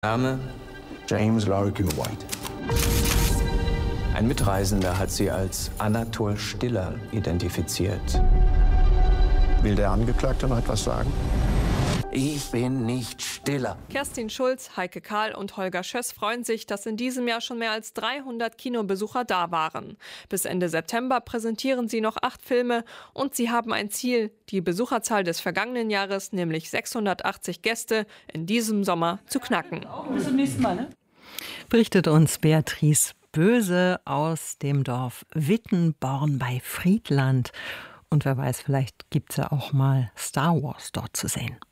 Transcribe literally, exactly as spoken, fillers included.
Name James Larkin White. Ein Mitreisender hat sie als Anatol Stiller identifiziert. Will der Angeklagte noch etwas sagen? Ich bin nicht Stiller. Kerstin Schulz, Heike Kahl und Holger Schöss freuen sich, dass in diesem Jahr schon mehr als dreihundert Kinobesucher da waren. Bis Ende September präsentieren sie noch acht Filme und sie haben ein Ziel, die Besucherzahl des vergangenen Jahres, nämlich sechshundertachtzig Gäste, in diesem Sommer zu knacken. Bis zum nächsten Mal, ne? Berichtet uns Beatrice Böse aus dem Dorf Wittenborn bei Friedland. Und wer weiß, vielleicht gibt es ja auch mal Star Wars dort zu sehen.